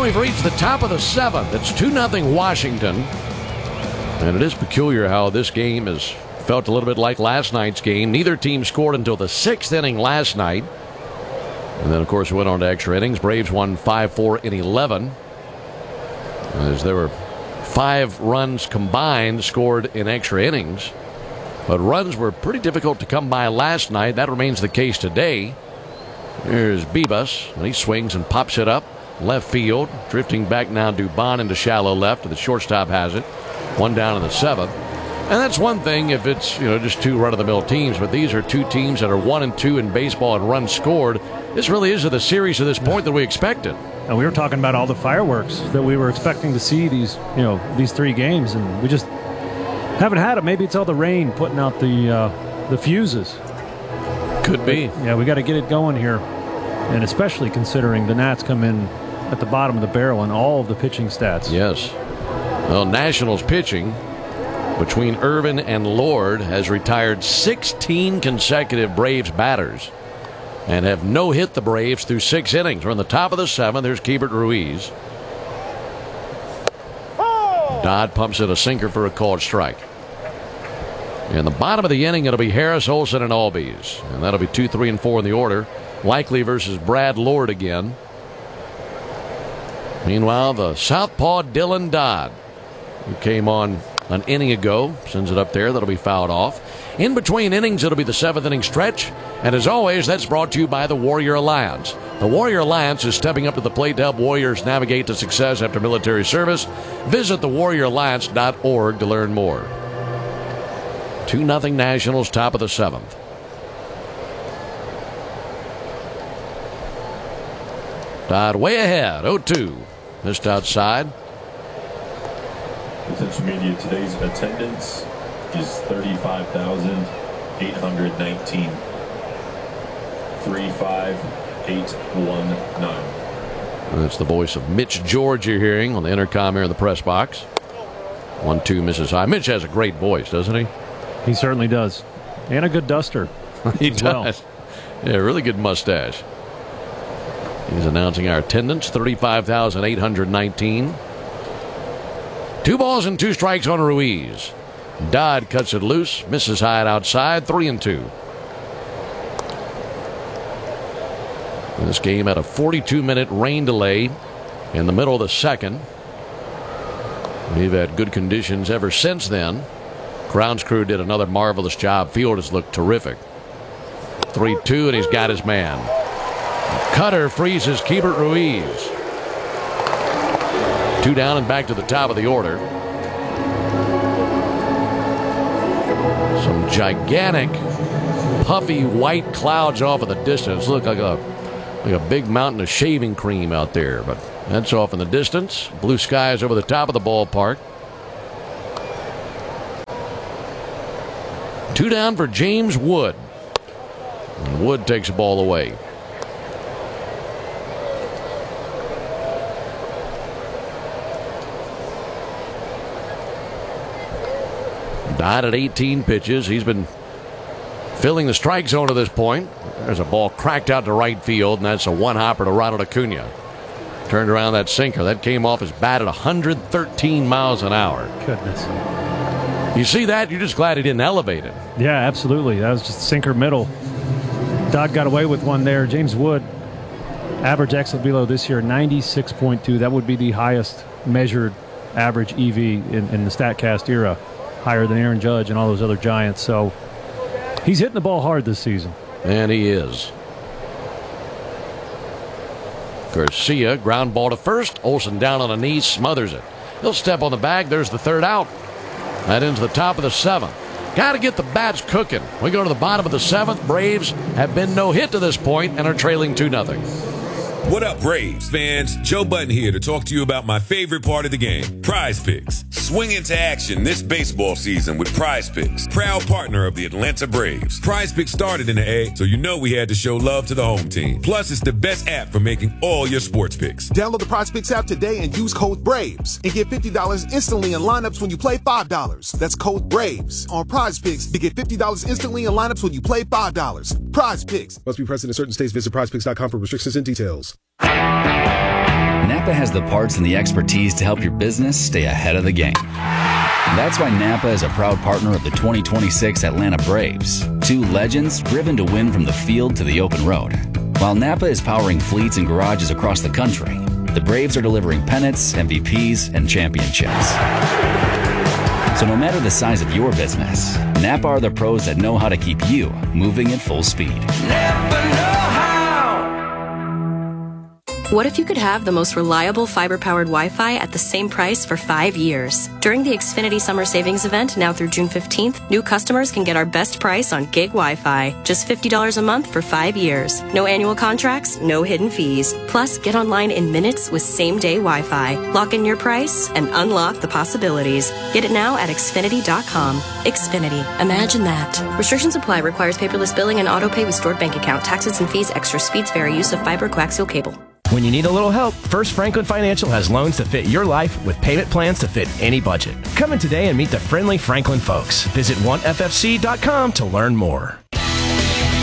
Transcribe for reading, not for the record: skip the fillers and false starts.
we've reached the top of the seventh. It's 2-0 Washington. And it is peculiar how this game has felt a little bit like last night's game. Neither team scored until the sixth inning last night. And then, of course, we went on to extra innings. Braves won 5-4 in 11. As there were 5 runs combined scored in extra innings. But runs were pretty difficult to come by last night. That remains the case today. Here's Bibas, and he swings and pops it up left field. Drifting back now, Dubon into shallow left. The shortstop has it. 1 down in the 7th. And that's one thing if it's, just 2 run-of-the-mill teams. But these are 2 teams that are 1-2 in baseball and runs scored. This really is the series to this point that we expected. And we were talking about all the fireworks that we were expecting to see these 3 games, and we just haven't had it. Maybe it's all the rain putting out the fuses. Could be. Yeah, we got to get it going here, and especially considering the Nats come in at the bottom of the barrel in all of the pitching stats. Yes. Well, Nationals pitching between Irvin and Lord has retired 16 consecutive Braves batters and have no-hit the Braves through 6 innings. We're in the top of the 7th. There's Keibert Ruiz. Dodd pumps in a sinker for a called strike. In the bottom of the inning, it'll be Harris, Olsen, and Albies. And that'll be 2, 3, and 4 in the order. Likely versus Brad Lord again. Meanwhile, the southpaw Dylan Dodd, who came on an inning ago, sends it up there. That'll be fouled off. In between innings, it'll be the 7th inning stretch. And as always, that's brought to you by the Warrior Alliance. The Warrior Alliance is stepping up to the plate to help warriors navigate to success after military service. Visit thewarrioralliance.org to learn more. 2-0 Nationals, top of the 7th. Dodd way ahead, 0-2. Missed outside. Attention media, today's attendance is 35,819. 35819. That's the voice of Mitch George you're hearing on the intercom here in the press box. 1-2 misses high. Mitch has a great voice, doesn't he? He certainly does. And a good duster. He does. Well. Yeah, really good mustache. He's announcing our attendance, 35,819. 2 balls and 2 strikes on Ruiz. Dodd cuts it loose, misses high and outside, 3-2. This game had a 42-minute rain delay in the middle of the 2nd. We've had good conditions ever since then. Grounds crew did another marvelous job. Field has looked terrific. 3-2, and he's got his man. Cutter freezes Keibert Ruiz. 2 down and back to the top of the order. Some gigantic, puffy white clouds off in the distance. Look like a big mountain of shaving cream out there, but that's off in the distance. Blue skies over the top of the ballpark. 2 down for James Wood. And Wood takes the ball away. Dodd at 18 pitches. He's been filling the strike zone to this point. There's a ball cracked out to right field, and that's a one-hopper to Ronald Acuna. Turned around that sinker. That came off his bat at 113 miles an hour. Goodness. You see that? You're just glad he didn't elevate it. Yeah, absolutely. That was just sinker middle. Dodd got away with one there. James Wood, average exit velo this year, 96.2. That would be the highest measured average EV in the StatCast era. Higher than Aaron Judge and all those other Giants. So he's hitting the ball hard this season. And he is. Garcia, ground ball to first. Olsen down on a knee, smothers it. He'll step on the bag. There's the 3rd out. That ends the top of the 7th. Got to get the bats cooking. We go to the bottom of the 7th. Braves have been no hit to this point and are trailing 2-0. What up, Braves fans? Joe Button here to talk to you about my favorite part of the game, Prize Picks. Swing into action this baseball season with Prize Picks, proud partner of the Atlanta Braves. Prize Picks started in the A, so you know we had to show love to the home team. Plus, it's the best app for making all your sports picks. Download the Prize Picks app today and use code BRAVES and get $50 instantly in lineups when you play $5. That's code BRAVES on Prize Picks to get $50 instantly in lineups when you play $5. Prize Picks. Must be present in certain states. Visit prizepicks.com for restrictions and details. Next Napa has the parts and the expertise to help your business stay ahead of the game. And that's why Napa is a proud partner of the 2026 Atlanta Braves, two legends driven to win from the field to the open road. While Napa is powering fleets and garages across the country, the Braves are delivering pennants, MVPs, and championships. So no matter the size of your business, Napa are the pros that know how to keep you moving at full speed. Napa know-how. What if you could have the most reliable fiber-powered Wi-Fi at the same price for 5 years? During the Xfinity Summer Savings Event, now through June 15th, new customers can get our best price on gig Wi-Fi. Just $50 a month for 5 years. No annual contracts, no hidden fees. Plus, get online in minutes with same-day Wi-Fi. Lock in your price and unlock the possibilities. Get it now at Xfinity.com. Xfinity. Imagine that. Restrictions apply. Requires paperless billing and auto-pay with stored bank account. Taxes and fees extra. Speeds vary. Use of fiber coaxial cable. When you need a little help, First Franklin Financial has loans to fit your life with payment plans to fit any budget. Come in today and meet the friendly Franklin folks. Visit onefc.com to learn more.